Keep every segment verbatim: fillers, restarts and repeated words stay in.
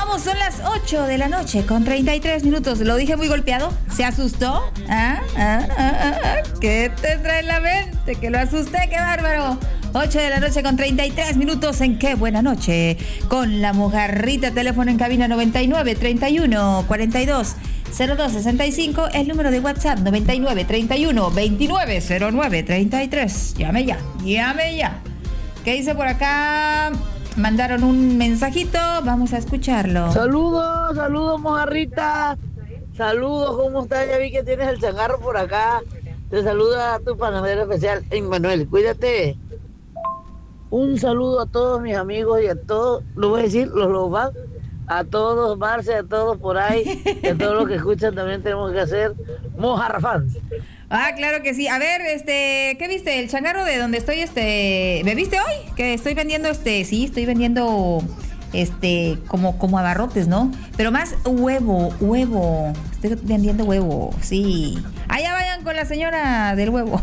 vamos, son las ocho de la noche con treinta y tres minutos. ¿Lo dije muy golpeado? ¿Se asustó? ¿Ah? ¿Ah? ¿Ah? ¿Ah? ¿Ah? ¿Qué tendrá en la mente? Que lo asusté, qué bárbaro. ocho de la noche con treinta y tres minutos en Qué Buena Noche. Con la mojarrita, teléfono en cabina noventa y nueve, treinta y uno, cuarenta y dos, cero dos, sesenta y cinco. El número de WhatsApp noventa y nueve, treinta y uno, veintinueve, cero nueve, treinta y tres. Llame ya, llame ya. ¿Qué dice por acá? Mandaron un mensajito, vamos a escucharlo. Saludos, saludos, mojarrita. Saludos, ¿cómo estás? Ya vi que tienes el changarro por acá. Te saluda tu panadero especial, Emmanuel. Cuídate. Un saludo a todos mis amigos y a todos, lo voy a decir, los Loban, a todos, Marce, a todos por ahí, y a todos los que escuchan también tenemos que hacer mojarrafans. Ah, claro que sí. A ver, este, ¿qué viste? El changarro de donde estoy, este, ¿me viste hoy? Que estoy vendiendo, este, sí, estoy vendiendo, este, como, como abarrotes, ¿no? Pero más huevo, huevo. Estoy vendiendo huevo, sí. Allá vayan con la señora del huevo.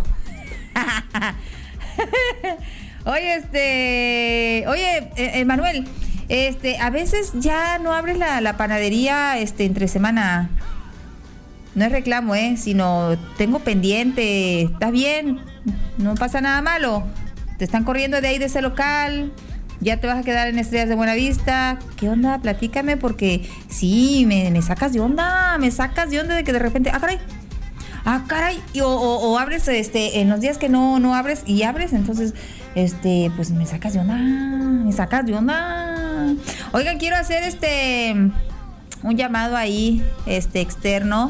Oye, este, oye, eh, Manuel, este, a veces ya no abres la, la panadería, este, entre semana. No es reclamo, ¿eh? Sino tengo pendiente. ¿Estás bien? No pasa nada malo. Te están corriendo de ahí de ese local. Ya te vas a quedar en Estrellas de Buenavista. ¿Qué onda? Platícame porque sí, me, me sacas de onda. Me sacas de onda de que de repente... ¡Ah, caray! ¡Ah, caray! Y, o, o, o abres este, en los días que no, no abres y abres. Entonces, este, pues me sacas de onda. Me sacas de onda. Oigan, quiero hacer este... un llamado ahí, este, externo.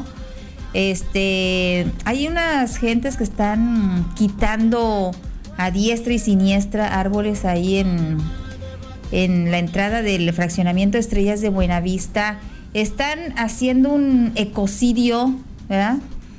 Este, hay unas gentes que están quitando a diestra y siniestra árboles ahí en, en la entrada del fraccionamiento Estrellas de Buenavista. Están haciendo un ecocidio, ¿verdad?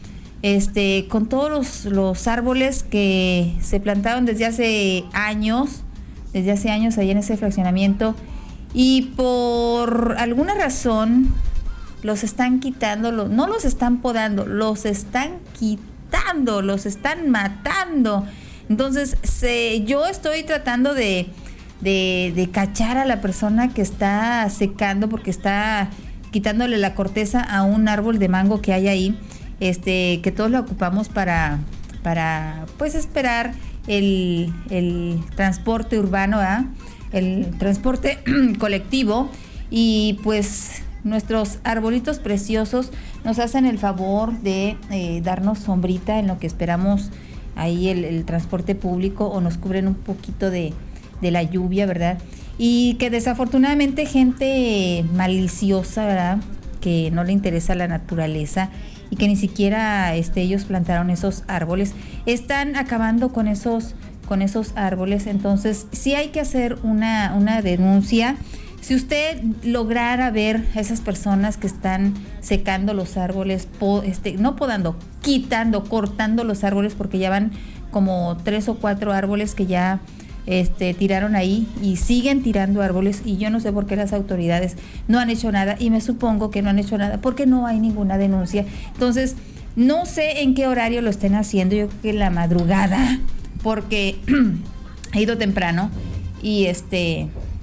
Este, con todos los, los árboles que se plantaron desde hace años, desde hace años ahí en ese fraccionamiento, y por alguna razón los están quitando, no los están podando, los están quitando, los están matando. Entonces, se, yo estoy tratando de, de, de cachar a la persona que está secando, porque está quitándole la corteza a un árbol de mango que hay ahí, este, que todos lo ocupamos para, para pues esperar el, el transporte urbano, ¿verdad? El transporte colectivo. Y pues nuestros arbolitos preciosos nos hacen el favor de eh, darnos sombrita en lo que esperamos ahí el, el transporte público, o nos cubren un poquito de, de la lluvia, ¿verdad? Y que desafortunadamente gente maliciosa, ¿verdad?, que no le interesa la naturaleza y que ni siquiera este, ellos plantaron esos árboles, están acabando con esos, con esos árboles. Entonces sí hay que hacer una, una denuncia. Si usted lograra ver a esas personas que están secando los árboles, po, este, no podando, quitando, cortando los árboles, porque ya van como tres o cuatro árboles que ya este, tiraron ahí y siguen tirando árboles, y yo no sé por qué las autoridades no han hecho nada, y me supongo que no han hecho nada porque no hay ninguna denuncia. Entonces, no sé en qué horario lo estén haciendo, yo creo que en la madrugada, porque he ido temprano y este...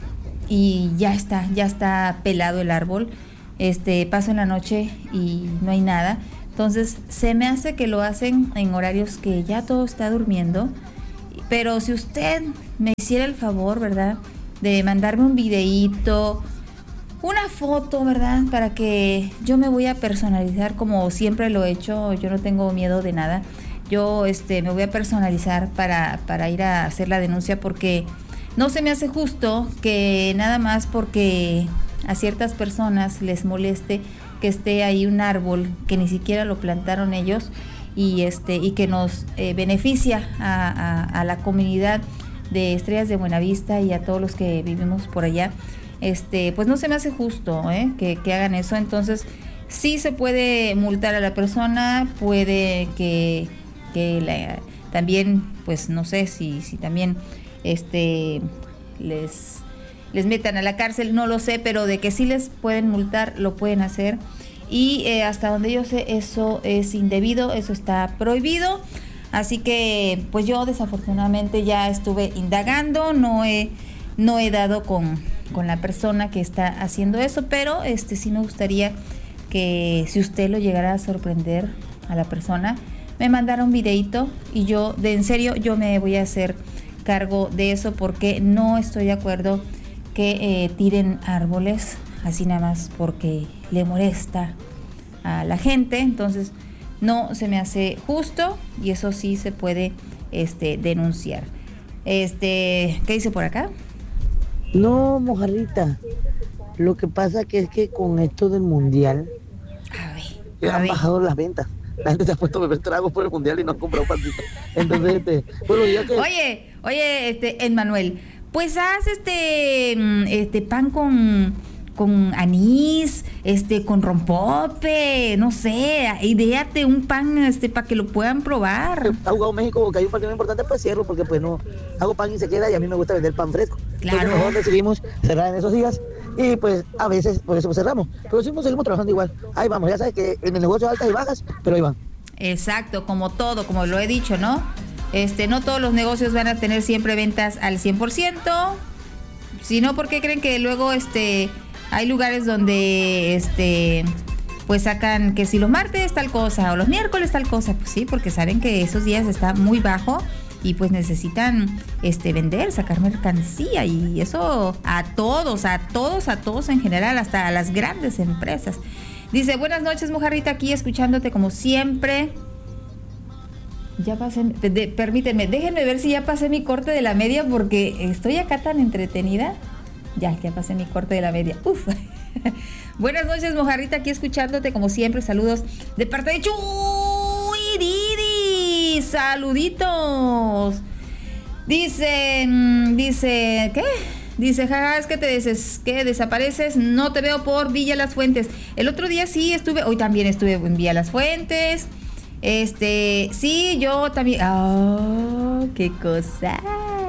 y ya está, ya está pelado el árbol. Este, paso en la noche y no hay nada. Entonces, se me hace que lo hacen en horarios que ya todo está durmiendo. Pero si usted me hiciera el favor, ¿verdad?, de mandarme un videíto, una foto, ¿verdad?, para que yo me voy a personalizar como siempre lo he hecho. Yo no tengo miedo de nada. Yo este, me voy a personalizar para, para ir a hacer la denuncia, porque no se me hace justo que nada más porque a ciertas personas les moleste que esté ahí un árbol que ni siquiera lo plantaron ellos, y este y que nos eh, beneficia a, a, a la comunidad de Estrellas de Buenavista y a todos los que vivimos por allá. Este, pues no se me hace justo ¿eh? que, que hagan eso. Entonces sí se puede multar a la persona, puede que, que la, también, pues no sé si, si también este les les metan a la cárcel, no lo sé, pero de que sí les pueden multar, lo pueden hacer. Y eh, hasta donde yo sé, eso es indebido, eso está prohibido. Así que pues yo desafortunadamente ya estuve indagando, no he no he dado con con la persona que está haciendo eso, pero este sí me gustaría que si usted lo llegara a sorprender a la persona, me mandara un videito y yo, de en serio, yo me voy a hacer cargo de eso, porque no estoy de acuerdo que eh, tiren árboles así nada más porque le molesta a la gente. Entonces no se me hace justo y eso sí se puede este, denunciar. Este, ¿qué dice por acá? No, mojarrita. Lo que pasa que es que con esto del mundial A ver, a han ver. bajado las ventas. La gente se ha puesto a beber tragos por el mundial y no han comprado pancita. Entonces, este, pues los días que... Oye, oye, este, Emmanuel, pues haz este, mm, este pan con, con anís, este, con rompope, no sé, ideate un pan, este, para que lo puedan probar. ha jugado México porque hay un partido importante, pues cierro, porque pues no hago pan y se queda, y a mí me gusta vender pan fresco. Claro. Entonces mejor decidimos cerrar en esos días y pues a veces por eso pues, cerramos. Pero sí, seguimos trabajando igual. Ahí vamos, ya sabes que en el negocio hay altas y bajas, pero ahí van. Exacto, como todo, como lo he dicho, ¿no? Este, no todos los negocios van a tener siempre ventas al cien por ciento, sino porque creen que luego este hay lugares donde este pues sacan que si los martes tal cosa o los miércoles tal cosa, pues sí, porque saben que esos días está muy bajo y pues necesitan este vender, sacar mercancía, y eso a todos, a todos, a todos en general, hasta a las grandes empresas. Dice, buenas noches, mojarrita, aquí escuchándote como siempre. Ya pasé, de, de, permítanme, déjenme ver si ya pasé mi corte de la media, porque estoy acá tan entretenida. Ya, ya pasé mi corte de la media. Uf. Buenas noches, mojarrita, aquí escuchándote como siempre. Saludos de parte de Chuy Didi. Saluditos. Dice, dice, ¿qué? Dice, jaja, es que te des, que desapareces, no te veo por Villa Las Fuentes. El otro día sí estuve, hoy también estuve en Villa Las Fuentes. Este, sí, yo también. ¡Oh, qué cosa!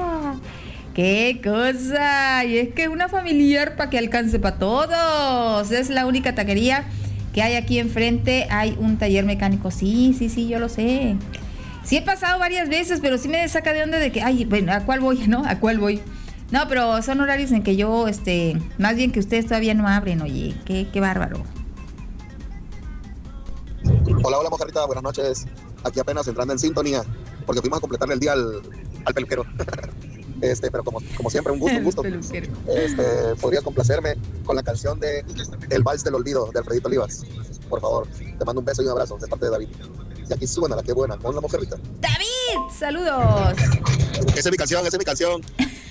¡Qué cosa! Y es que una familiar para que alcance para todos. Es la única taquería que hay aquí enfrente. Hay un taller mecánico. Sí, sí, sí, yo lo sé. Sí he pasado varias veces, pero sí me saca de onda de que, ay, bueno, ¿a cuál voy, no? ¿A cuál voy? No, pero son horarios en que yo, este, más bien que ustedes todavía no abren, oye, qué, qué bárbaro. Hola, hola, mojarrita, buenas noches. Aquí apenas entrando en sintonía, porque fuimos a completarle el día al, al peluquero. Este, pero como, como siempre, un gusto, un gusto. Este, podrías complacerme con la canción de El Vals del Olvido, de Alfredito Olivas. Por favor, te mando un beso y un abrazo de parte de David. Y aquí suben a la que buena, con la mojarrita. ¡David! ¡Saludos! Esa es mi canción, esa es mi canción.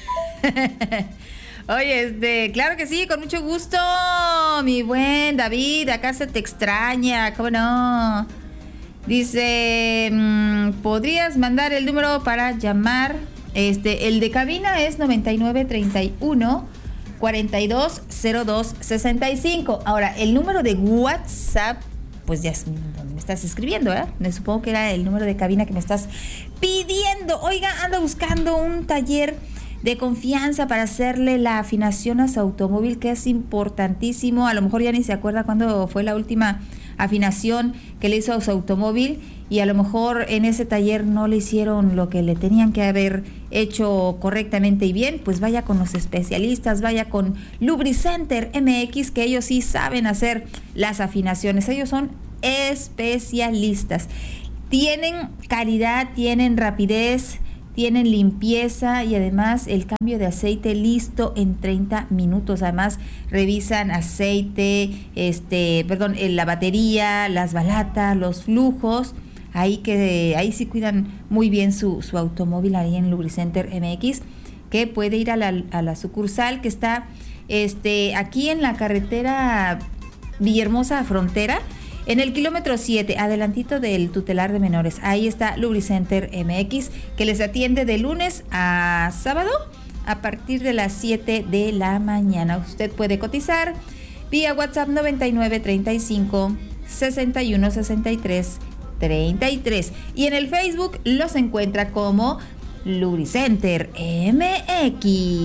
Oye, este, claro que sí, con mucho gusto, mi buen David, acá se te extraña, ¿cómo no? Dice, mmm, ¿podrías mandar el número para llamar? Este, el de cabina es noventa y nueve treinta y uno cuarenta y dos cero dos sesenta y cinco. Ahora, el número de WhatsApp, pues ya es donde me estás escribiendo, ¿eh? Me supongo que era el número de cabina que me estás pidiendo. Oiga, ando buscando un taller de confianza para hacerle la afinación a su automóvil, que es importantísimo. A lo mejor ya ni se acuerda cuándo fue la última afinación que le hizo a su automóvil, y a lo mejor en ese taller no le hicieron lo que le tenían que haber hecho correctamente y bien. Pues vaya con los especialistas, vaya con Lubricenter M X, que ellos sí saben hacer las afinaciones. Ellos son especialistas, tienen calidad, tienen rapidez, tienen limpieza y además el cambio de aceite listo en treinta minutos. Además revisan aceite, este, perdón, la batería, las balatas, los flujos. Ahí que ahí sí cuidan muy bien su, su automóvil ahí en Lubricenter M X, que puede ir a la, a la sucursal que está este, aquí en la carretera Villahermosa Frontera, en el kilómetro siete, adelantito del tutelar de menores. Ahí está Lubricenter M X, que les atiende de lunes a sábado a partir de las siete de la mañana. Usted puede cotizar vía WhatsApp noventa y nueve treinta y cinco sesenta y uno sesenta y tres treinta y tres. Y en el Facebook los encuentra como Lubricenter M X.